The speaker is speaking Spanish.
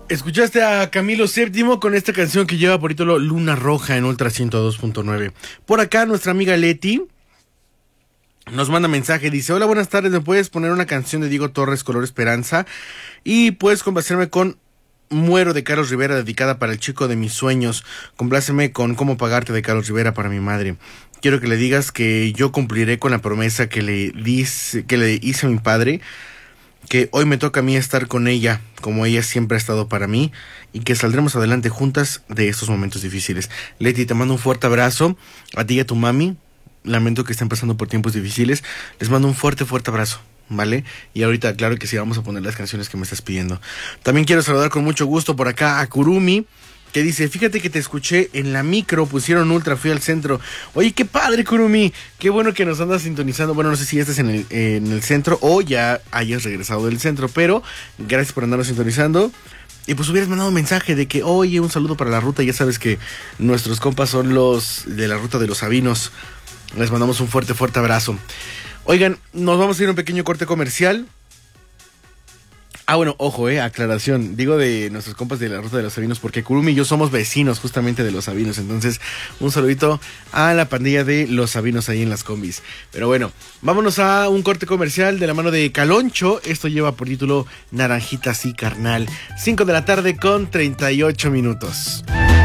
Escuchaste a Camilo VII con esta canción que lleva por título Luna Roja en Ultra 102.9. Por acá nuestra amiga Leti nos manda mensaje, dice: hola, buenas tardes, ¿me puedes poner una canción de Diego Torres, Color Esperanza? Y puedes complacerme con Muero de Carlos Rivera, dedicada para el chico de mis sueños. Compláceme con Cómo pagarte de Carlos Rivera para mi madre. Quiero que le digas que yo cumpliré con la promesa que le hice a mi padre, que hoy me toca a mí estar con ella, como ella siempre ha estado para mí, y que saldremos adelante juntas de estos momentos difíciles. Leti, te mando un fuerte abrazo, a ti y a tu mami. Lamento que estén pasando por tiempos difíciles. Les mando un fuerte abrazo, ¿vale? Y ahorita, claro que sí, vamos a poner las canciones que me estás pidiendo. También quiero saludar con mucho gusto por acá a Kurumi, que dice: fíjate que te escuché en la micro, pusieron Ultra, fui al centro. Oye, qué padre, Kurumi, qué bueno que nos andas sintonizando. Bueno, no sé si ya estás en el centro o ya hayas regresado del centro, pero gracias por andarnos sintonizando. Y pues hubieras mandado un mensaje de que, oye, un saludo para la ruta. Ya sabes que nuestros compas son los de la ruta de los Sabinos. Les mandamos un fuerte abrazo. Oigan, nos vamos a ir a un pequeño corte comercial. Ah, bueno, ojo, aclaración. Digo de nuestros compas de la Ruta de los Sabinos porque Kurumi y yo somos vecinos justamente de los Sabinos. Entonces, un saludito a la pandilla de los Sabinos ahí en las combis. Pero bueno, vámonos a un corte comercial de la mano de Caloncho. Esto lleva por título Naranjita sí, carnal. 5 de la tarde con 38 minutos.